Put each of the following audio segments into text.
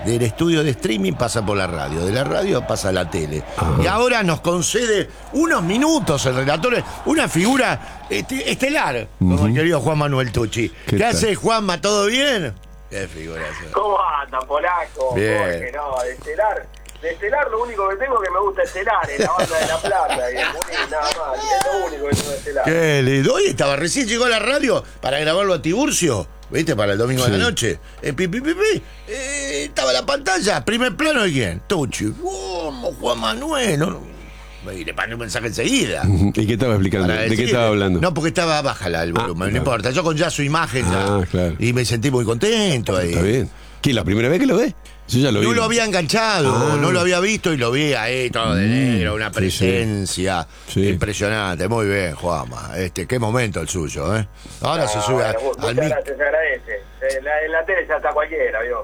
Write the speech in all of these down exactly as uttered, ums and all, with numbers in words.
del estudio de streaming pasa por la radio, de la radio pasa a la tele. Ajá. Y ahora nos concede unos minutos el relator, una figura este, estelar, uh-huh. como el querido Juan Manuel Tucci. ¿Qué, ¿Qué haces, Juanma? ¿Todo bien? ¿Qué figura es? ¿Cómo andan, polaco? Bien. Jorge, no, de estelar. De estelar lo único que tengo que me gusta estelar es la banda de La Plata y el Junín, nada más, es lo único que tengo de estelar. Qué lindo. Hoy estaba, recién llegó a la radio para grabarlo a Tiburcio, ¿viste? Para el domingo sí. de la noche. Eh, pi, pi, pi, pi. Eh, estaba la pantalla, primer plano de quién, Tucci. ¿Cómo, Juan Manuel? No, no. Y le mandé un mensaje enseguida. ¿Y qué estaba explicando? ¿De decirle, qué estaba hablando? No, porque estaba baja el volumen, ah, no claro. importa. Yo con ya su imagen ah, ya, claro. y me sentí muy contento ahí. Está bien. ¿Qué, la primera vez que lo ves? Yo ya lo vi. No lo había enganchado, ah. no lo había visto y lo vi ahí todo de negro, una presencia sí, sí. impresionante. Muy bien, Juanma. Este, qué momento el suyo, ¿eh? Ahora no, se sube bueno, a, al mic. Se agradece. En la, en la tele ya está cualquiera, ¿vio?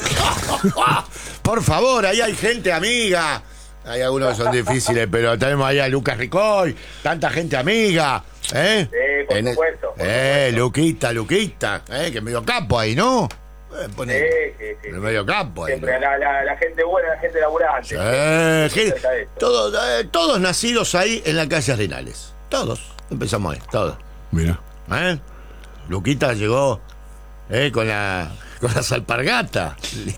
Por favor, ahí hay gente amiga. Hay algunos que son difíciles, pero tenemos ahí a Lucas Ricoy, tanta gente amiga, ¿eh? Sí, por en supuesto. El, eh, supuesto. Luquita, Luquita, ¿eh? Que medio campo ahí, ¿no? Eh, pone, sí, sí, sí. En el medio campo. Siempre ahí, la, la, la gente buena, la gente laburante. Sí, gente, todos, eh, todos nacidos ahí en la calle Arenales. Todos. Empezamos ahí, todos. Mira. ¿Eh? Luquita llegó eh, con la con las alpargatas.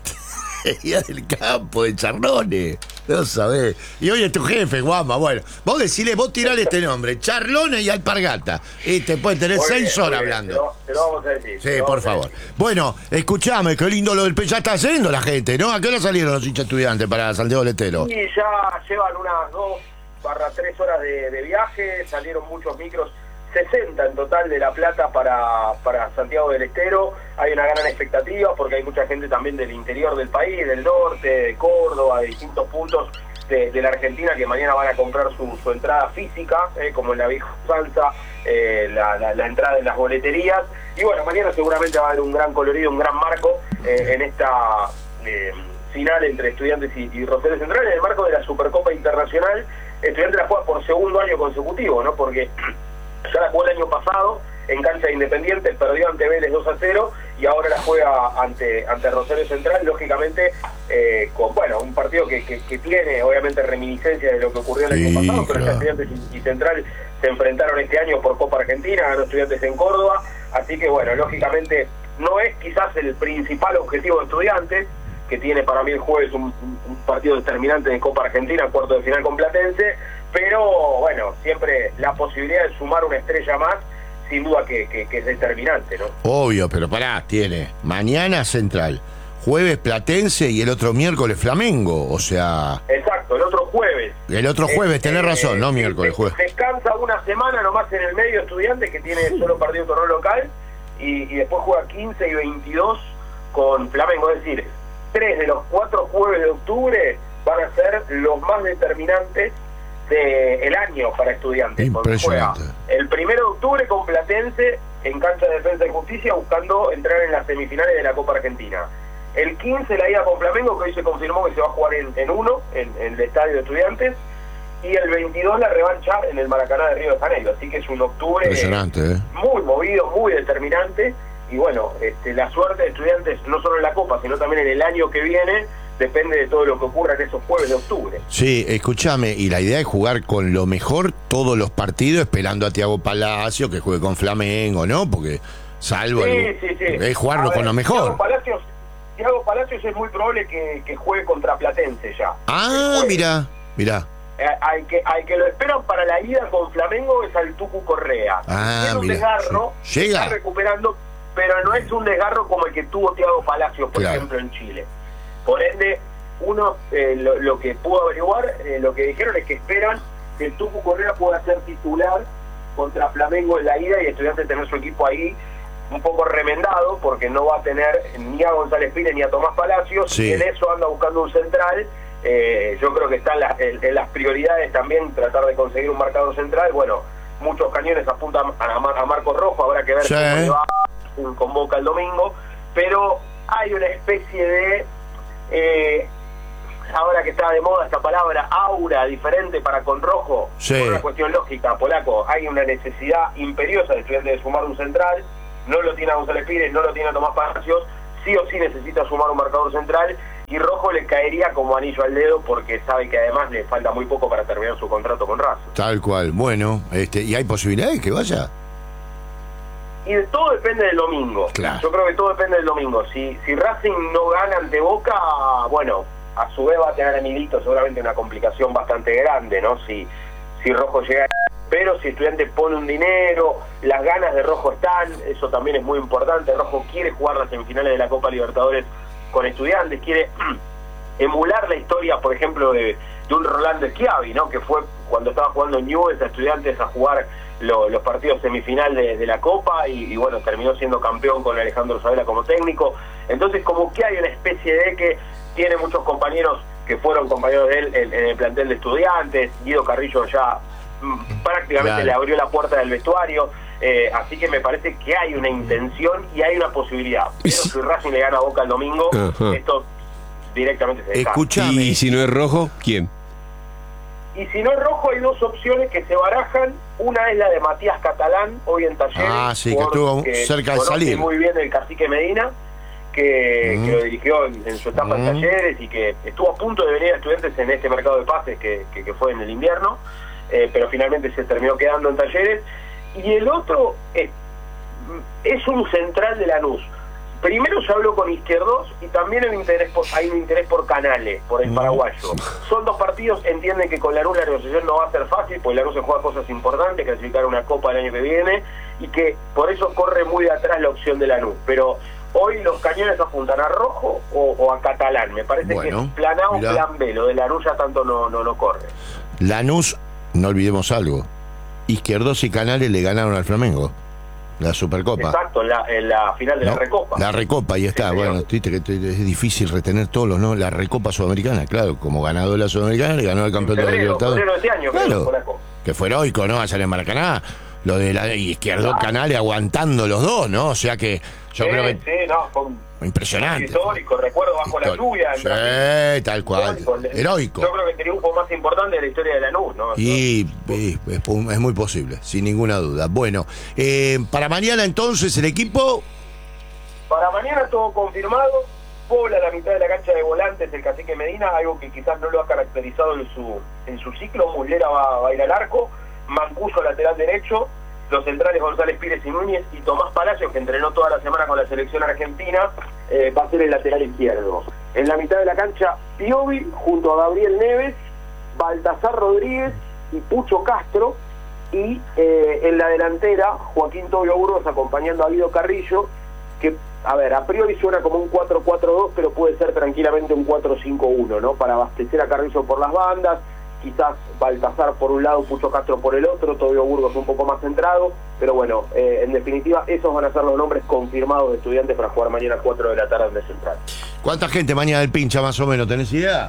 Del campo, de Charlones. No sabés. Y hoy es tu jefe, Guama. Bueno, vos decile, vos tirale este nombre: Charlones y alpargata. Y te pueden tener muy seis bien, horas bien, hablando. Te lo, te lo vamos a decir. Sí, por favor. Bueno, escuchame, qué lindo lo del P. Ya está haciendo la gente, ¿no? ¿A qué hora salieron los hinchas estudiantes para Santiago del Estero? Y ya llevan unas dos barra tres horas de, de viaje. Salieron muchos micros. sesenta en total de La Plata para, para Santiago del Estero. Hay una gran expectativa porque hay mucha gente también del interior del país, del norte, de Córdoba, de distintos puntos de, de la Argentina que mañana van a comprar su, su entrada física, eh, como en la vieja usanza, eh, la, la, la entrada en las boleterías. Y bueno, mañana seguramente va a haber un gran colorido, un gran marco eh, en esta eh, final entre Estudiantes y, y Rosario Central, en el marco de la Supercopa Internacional. Estudiantes la juega por segundo año consecutivo, ¿no? Porque ya la jugó el año pasado en cancha de Independiente, perdió ante Vélez dos a cero y ahora la juega ante ante Rosario Central, lógicamente eh, con bueno un partido que, que, que tiene obviamente reminiscencia de lo que ocurrió el sí, año pasado, pero claro. Estudiantes y, y Central se enfrentaron este año por Copa Argentina, ganó Estudiantes en Córdoba, así que bueno, lógicamente no es quizás el principal objetivo de Estudiantes, que tiene para mí el jueves un, un partido determinante de Copa Argentina, cuarto de final con Platense, pero bueno, siempre la posibilidad de sumar una estrella más, sin duda que, que, que es determinante, ¿no? Obvio, pero pará, tiene mañana Central, jueves Platense y el otro miércoles Flamengo, o sea... Exacto, el otro jueves. El otro jueves, tenés eh, razón, no miércoles, se, jueves. Descansa una semana nomás en el medio Estudiantes, que tiene solo partido de torneo local, y, y después juega quince y veintidós con Flamengo, es decir, tres de los cuatro jueves de octubre van a ser los más determinantes del año para Estudiantes. Impresionante. El primero de octubre con Platense en cancha de Defensa y Justicia buscando entrar en las semifinales de la Copa Argentina. El quince la ida con Flamengo, que hoy se confirmó que se va a jugar en, en uno, en, en el estadio de Estudiantes, y el veintidós la revancha en el Maracaná de Río de Janeiro. Así que es un octubre ¿eh? muy movido, muy determinante, y bueno, este, la suerte de Estudiantes no solo en la Copa, sino también en el año que viene, depende de todo lo que ocurra en esos jueves de octubre. Sí, escúchame, y la idea es jugar con lo mejor todos los partidos, esperando a Thiago Palacio que juegue con Flamengo, ¿no? Porque salvo sí, el, sí, sí. es jugarlo ver, con lo mejor. Thiago Palacios, Thiago Palacios es muy probable que, que juegue contra Platense ya. Ah, mira, mira. Eh, hay que hay que lo esperan para la ida con Flamengo es al Tucu Correa. Ah, es un mira, desgarro, sí. Llega. Está recuperando, pero no es un desgarro como el que tuvo Thiago Palacios, por claro. ejemplo, en Chile. Por ende, uno, eh, lo, lo que pudo averiguar, eh, lo que dijeron es que esperan que el Tucu Correa pueda ser titular contra Flamengo en la ida y Estudiantes tener su equipo ahí un poco remendado, porque no va a tener ni a González Pires ni a Tomás Palacios, sí. y en eso anda buscando un central. Eh, yo creo que está en, la, en, en las prioridades también tratar de conseguir un marcador central. Bueno, muchos cañones apuntan a, a, a Marco Rojo, habrá que ver sí. cómo le va, convoca el domingo, pero hay una especie de... Eh, ahora que está de moda esta palabra, aura diferente para con Rojo, sí. por una cuestión lógica, Polaco, hay una necesidad imperiosa de Estudiantes de sumar un central, no lo tiene a González Pires, no lo tiene a Tomás Palacios, sí o sí necesita sumar un marcador central, y Rojo le caería como anillo al dedo porque sabe que además le falta muy poco para terminar su contrato con Racing. Tal cual. Bueno, este, ¿y hay posibilidades que vaya? Y de todo depende del domingo. Claro. Yo creo que todo depende del domingo. Si, si Racing no gana ante Boca, bueno, a su vez va a tener a Milito seguramente una complicación bastante grande, ¿no? Si, si Rojo llega... Pero si Estudiantes pone un dinero, las ganas de Rojo están, eso también es muy importante. Rojo quiere jugar las semifinales de la Copa Libertadores con Estudiantes, quiere emular la historia, por ejemplo, de, de un Rolando Schiavi, ¿no? Que fue cuando estaba jugando en Newell's a Estudiantes a jugar lo, los partidos semifinal de, de la Copa y, y bueno, terminó siendo campeón con Alejandro Sabela como técnico. Entonces como que hay una especie de que tiene muchos compañeros que fueron compañeros de él en, en el plantel de Estudiantes. Guido Carrillo ya mm, prácticamente claro. le abrió la puerta del vestuario. Eh, así que me parece que hay una intención y hay una posibilidad. Pero si Racing le gana a Boca el domingo, uh-huh. esto directamente se descarta. Escuchame. ¿Y si no es Rojo, quién? Y si no es Rojo, hay dos opciones que se barajan. Una es la de Matías Catalán, hoy en Talleres. Ah, sí, que estuvo cerca de salir. Muy bien el Cacique Medina, que, uh-huh. que lo dirigió en, en su etapa uh-huh. en Talleres y que estuvo a punto de venir a Estudiantes en este mercado de pases que, que, que fue en el invierno, eh, pero finalmente se terminó quedando en Talleres. Y el otro es, es un central de Lanús. Primero se habló con Izquierdos y también hay un interés por, hay un interés por Canales, por el paraguayo. Son dos partidos, entienden que con Lanús la negociación no va a ser fácil, porque Lanús se juega cosas importantes, clasificar una Copa el año que viene, y que por eso corre muy de atrás la opción de Lanús. Pero hoy los cañones apuntan a Rojo o, o a Catalán. Me parece bueno, que es plan A o mirá. plan B. Lo de Lanús ya tanto no, no, no corre. Lanús, no olvidemos algo. Izquierdos y Canales le ganaron al Flamengo la Supercopa. Exacto, en la, en la final de ¿no? la Recopa. La Recopa, ahí está. Sí, bueno, viste que es difícil retener todos los, ¿no? La Recopa Sudamericana, claro, como ganador de la Sudamericana, le ganó el campeón de la Libertadores. De este año, claro, que fue heroico, ¿no? Allá en Maracaná. Lo de la Izquierdo ah. Canales aguantando los dos, ¿no? O sea que yo sí, creo que. Sí, no, con... impresionante. Histórico, recuerdo bajo Histórico. la lluvia. Sí, en tal cual. Histórico. Heroico. Yo creo que el triunfo más importante de la historia de Lanús, ¿no? Y, y es, es muy posible, sin ninguna duda. Bueno, eh, para mañana entonces el equipo. Para mañana todo confirmado. Pobla la mitad de la cancha de volantes el Cacique Medina, algo que quizás no lo ha caracterizado en su en su ciclo. Muslera va, va a ir al arco, Mancuso lateral derecho. Los centrales González Pires y Núñez y Tomás Palacios, que entrenó toda la semana con la selección argentina, eh, va a ser el lateral izquierdo. En la mitad de la cancha, Piovi junto a Gabriel Neves, Baltasar Rodríguez y Pucho Castro. Y eh, en la delantera, Joaquín Tobio Burgos acompañando a Guido Carrillo, que, a ver, a priori suena como un cuatro cuatro dos, pero puede ser tranquilamente un cuatro cinco uno, ¿no? Para abastecer a Carrillo por las bandas. Quizás Baltasar por un lado, Pucho Castro por el otro, Tobio Burgos un poco más centrado, pero bueno, eh, en definitiva esos van a ser los nombres confirmados de Estudiantes para jugar mañana a cuatro de la tarde en el Central. ¿Cuánta gente mañana del pincha más o menos? ¿Tenés idea?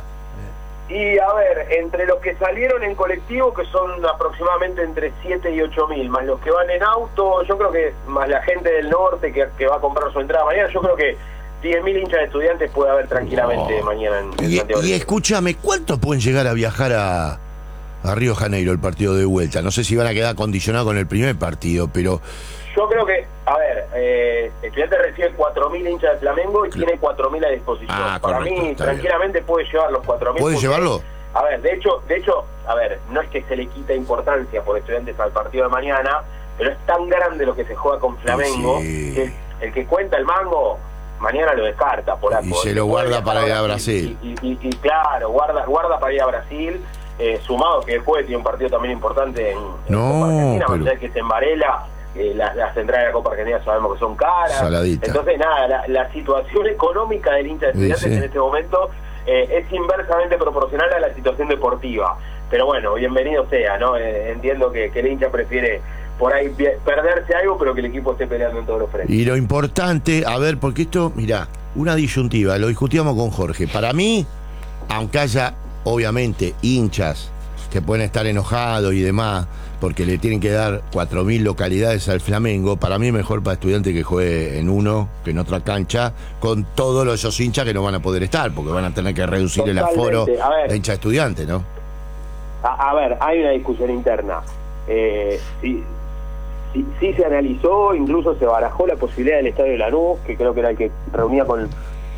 Y a ver, entre los que salieron en colectivo, que son aproximadamente entre siete y ocho mil, más los que van en auto, yo creo que más la gente del norte que, que va a comprar su entrada mañana, yo creo que diez mil hinchas de Estudiantes puede haber tranquilamente oh. mañana en, en y, Santiago. Y escúchame, ¿cuántos pueden llegar a viajar a, a Río Janeiro el partido de vuelta? No sé si van a quedar condicionados con el primer partido, pero... Yo creo que, a ver, eh, Estudiantes recibe cuatro mil hinchas de Flamengo y claro. tiene cuatro mil a disposición. Ah, Para correcto, mí, tranquilamente bien. puede llevar los cuatro mil. ¿Puede porque, llevarlo? A ver, de hecho, de hecho, a ver, no es que se le quita importancia por Estudiantes al partido de mañana, pero es tan grande lo que se juega con Flamengo, sí. que el que cuenta el mango... mañana lo descarta, Polaco. Y se lo guarda para ir a Brasil. Y, y, y, y claro, guarda guarda para ir a Brasil, eh, sumado que después tiene un partido también importante en, en no, Copa Argentina, pero... más allá que se en Varela, eh, las, las entradas de la Copa Argentina sabemos que son caras. Saladita. Entonces, nada, la, la situación económica del hincha de Estudiantes sí, sí. en este momento eh, es inversamente proporcional a la situación deportiva. Pero bueno, bienvenido sea, ¿no? Eh, entiendo que, que el hincha prefiere... por ahí perderse algo, pero que el equipo esté peleando en todos los frentes. Y lo importante, a ver, porque esto, mirá, una disyuntiva, lo discutíamos con Jorge. Para mí, aunque haya, obviamente, hinchas que pueden estar enojados y demás, porque le tienen que dar cuatro mil localidades al Flamengo, para mí es mejor para Estudiantes que juegue en uno, que en otra cancha, con todos esos hinchas que no van a poder estar, porque van a tener que reducir Totalmente. el aforo de hincha Estudiantes, ¿no? A, a ver, hay una discusión interna. Eh, sí. Sí, sí se analizó, incluso se barajó la posibilidad del estadio de Lanús, que creo que era el que reunía con,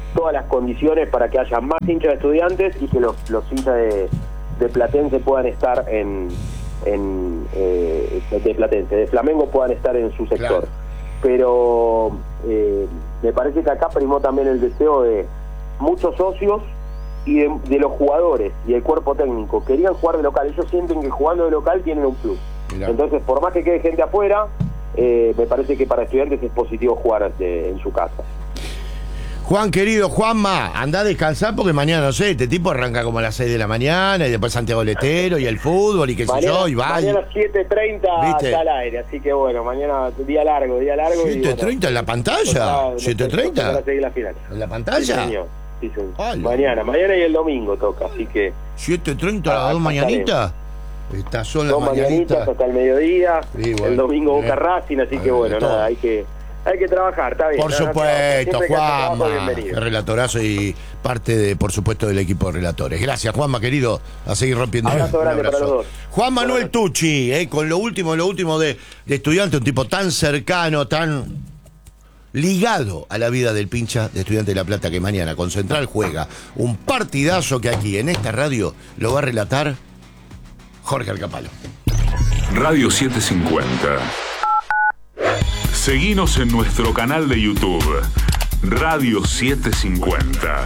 todas las condiciones para que haya más hinchas de Estudiantes y que los, los hinchas de, de Platense puedan estar en, en eh, de Platense, de Flamengo puedan estar en su sector. Claro. Pero eh, me parece que acá primó también el deseo de muchos socios y de, de los jugadores y el cuerpo técnico. Querían jugar de local, ellos sienten que jugando de local tienen un plus. Mirá. Entonces, por más que quede gente afuera, eh, me parece que para Estudiantes es positivo jugar de, en su casa. Juan, querido Juanma, andá a descansar porque mañana, no sé, este tipo arranca como a las seis de la mañana y después Santiago del Estero y el fútbol y qué sé yo, y va. Mañana siete treinta está al aire, así que bueno, mañana día largo, día largo. ¿siete treinta bueno, en la pantalla? ¿siete treinta? Para seguir la final. ¿En la pantalla? Sí, señor. Sí, señor. Mañana, mañana y el domingo toca, así que... ¿siete treinta a las dos mañanitas? Estas son las dos mañanitas hasta el mediodía, sí, bueno, el domingo Boca Racing, así que bueno, nada, hay que... Hay que trabajar, está bien. Por supuesto, Juanma, el relatorazo y parte, de, por supuesto, del equipo de relatores. Gracias, Juanma, querido, a seguir rompiendo. Abrazo grande para los dos. Juan Manuel Tucci, eh, con lo último, lo último de, de Estudiante, un tipo tan cercano, tan ligado a la vida del pincha de Estudiante de La Plata, que mañana con Central juega un partidazo que aquí en esta radio lo va a relatar Jorge Alcapalo. Radio setecientos cincuenta. Seguinos en nuestro canal de YouTube, Radio setecientos cincuenta.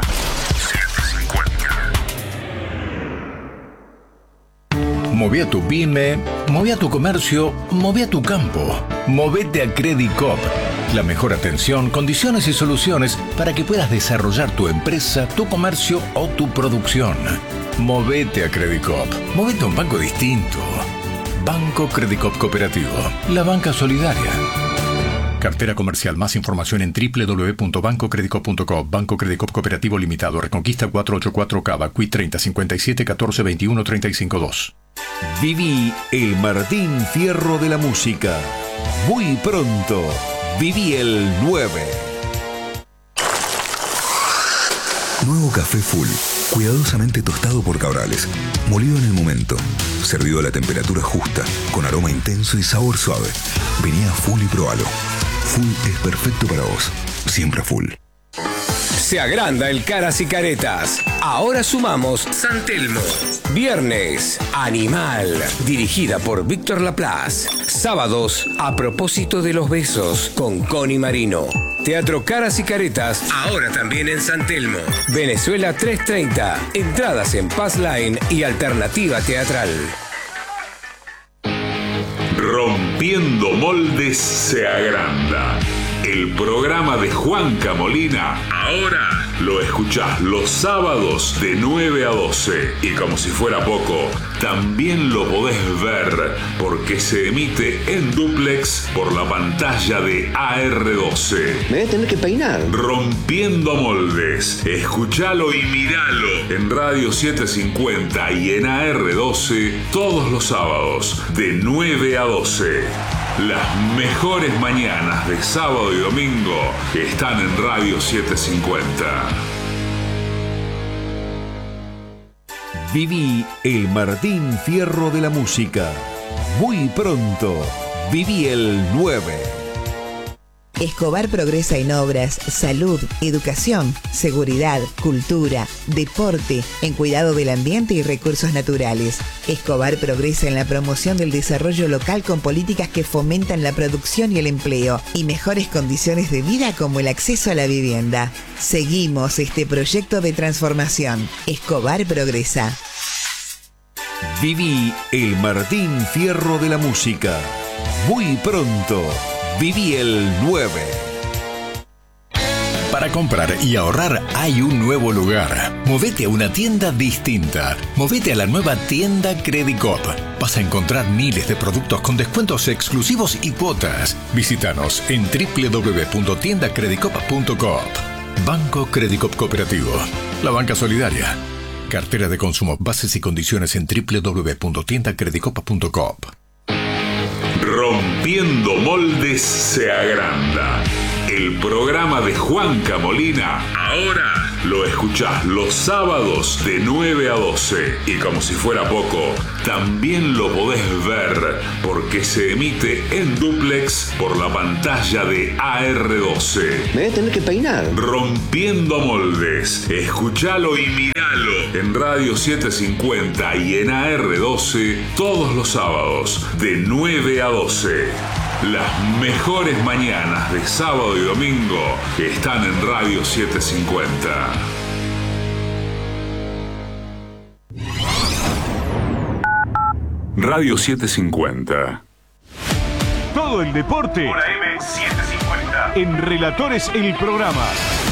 Moví a tu pyme, moví a tu comercio, moví a tu campo. Movete a Credicop. La mejor atención, condiciones y soluciones para que puedas desarrollar tu empresa, tu comercio o tu producción. Movete a Credicop. Movete a un banco distinto. Banco Credicop Cooperativo. La banca solidaria. Cartera comercial. Más información en doble u doble u doble u punto banco credicop punto com. Banco Credicop Cooperativo Limitado. Reconquista cuatrocientos ochenta y cuatro Cava. Q I treinta cincuenta y siete catorce veintiuno treinta y cinco dos. Viví el Martín Fierro de la música. Muy pronto. Viví el nueve. Nuevo café Full. Cuidadosamente tostado por Cabrales. Molido en el momento. Servido a la temperatura justa. Con aroma intenso y sabor suave. Vení a Full y probalo. Full es perfecto para vos. Siempre Full. Se agranda el Caras y Caretas. Ahora sumamos San Telmo. Viernes, Animal, dirigida por Víctor Laplace. Sábados, A propósito de los besos, con Connie Marino. Teatro Caras y Caretas, ahora también en San Telmo. Venezuela trescientos treinta. Entradas en Pass Line y Alternativa Teatral. Rompiendo Moldes se agranda. El programa de Juanca Molina, ahora lo escuchás los sábados de nueve a doce. Y como si fuera poco, también lo podés ver porque se emite en dúplex por la pantalla de A R doce. Me voy a tener que peinar. Rompiendo Moldes. Escuchalo y miralo en Radio setecientos cincuenta y en A R doce todos los sábados de nueve a doce. Las mejores mañanas de sábado y domingo están en Radio setecientos cincuenta. Viví el Martín Fierro de la música. Muy pronto. Viví el nueve. Escobar progresa en obras, salud, educación, seguridad, cultura, deporte, en cuidado del ambiente y recursos naturales. Escobar progresa en la promoción del desarrollo local con políticas que fomentan la producción y el empleo y mejores condiciones de vida como el acceso a la vivienda. Seguimos este proyecto de transformación. Escobar progresa. Viví el Martín Fierro de la música. Muy pronto. Viví el nueve. Para comprar y ahorrar hay un nuevo lugar. Movete a una tienda distinta. Movete a la nueva tienda Credicop. Vas a encontrar miles de productos con descuentos exclusivos y cuotas. Visítanos en doble u doble u doble u punto tienda credicop punto com. Banco Credicop Cooperativo. La banca solidaria. Cartera de consumo. Bases y condiciones en doble u doble u doble u punto tienda credicop punto com. Rompiendo Moldes se agranda. El programa de Juanca Molina, ahora lo escuchás los sábados de nueve a doce. Y como si fuera poco, también lo podés ver porque se emite en dúplex por la pantalla de A R doce. Me voy a tener que peinar. Rompiendo moldes. Escuchalo y miralo en Radio setecientos cincuenta y en A R doce todos los sábados de nueve a doce. Las mejores mañanas de sábado y domingo están en Radio setecientos cincuenta. Radio setecientos cincuenta. Todo el deporte por A M setecientos cincuenta. en Relatores el Programa.